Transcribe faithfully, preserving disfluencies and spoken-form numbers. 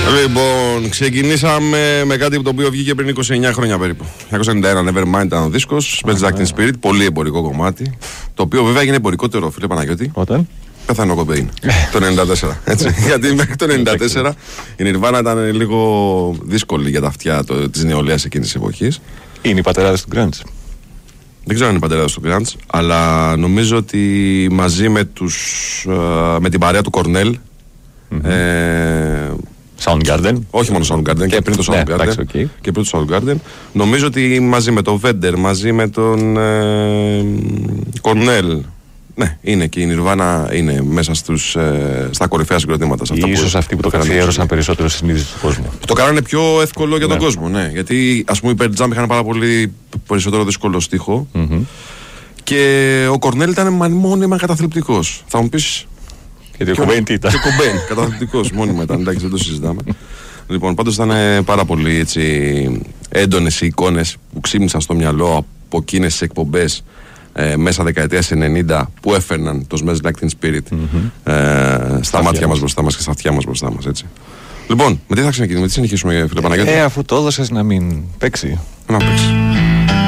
Λοιπόν, ξεκινήσαμε με κάτι το οποίο βγήκε πριν είκοσι εννιά χρόνια περίπου. δεκαετία ενενήντα ένα, Nevermind ήταν ο δίσκος. Smells Like Teen Spirit, πολύ εμπορικό κομμάτι. Το οποίο βέβαια έγινε εμπορικότερο, φίλε Παναγιώτη. Όταν? Πέθανε ο Κομπέιν. Το ενενήντα τέσσερα. Έτσι. Γιατί μέχρι το ενενήντα τέσσερα η Nirvana ήταν λίγο δύσκολη για τα αυτιά της νεολαίας εκείνης της εποχής. Είναι οι πατεράδες του grunge. Δεν ξέρω αν είναι οι πατεράδες του grunge, αλλά νομίζω ότι μαζί με, τους, με την παρέα του Κορνέλ. Mm-hmm. Ε, Soundgarden. Όχι μόνο Soundgarden, και πριν το Soundgarden. Ναι, εντάξει, okay. Και πριν το Soundgarden. Νομίζω ότι μαζί με τον Vedder, μαζί με τον ε, Cornell. Ναι, είναι και η Nirvana είναι μέσα στους, ε, στα κορυφαία συγκροτήματα. Ίσως αυτοί που το καθιέρωσαν περισσότερο στη συνείδηση του κόσμου. Το κάνανε πιο εύκολο για τον ναι. κόσμο, ναι. Γιατί ας πούμε οι Pearl Jam είχαν πάρα πολύ περισσότερο δύσκολο στίχο. Mm-hmm. Και ο Cornell ήταν μόνιμα καταθλιπτικός. Θα μου πεις. Γιατί ο Κομπέιν τι ήταν. Και ο Κομπέιν, καταθλιπτικός μόνιμα ήταν. Εντάξει, δεν το συζητάμε. Λοιπόν, πάντως ήταν πάρα πολύ έτσι, έντονες οι εικόνες που ξύπνησαν στο μυαλό από εκείνες τις εκπομπές ε, μέσα δεκαετίας ενενήντα που έφερναν το Smells Like Teen Spirit mm-hmm. ε, στα μάτια μας μπροστά μας και στα αυτιά μας μπροστά μας. Έτσι. Λοιπόν, με τι θα ξεκινήσουμε, με τι συνεχίσουμε, φίλε Παναγιώτη. Ε, αφού το έδωσες να μην παίξει. Να παίξει.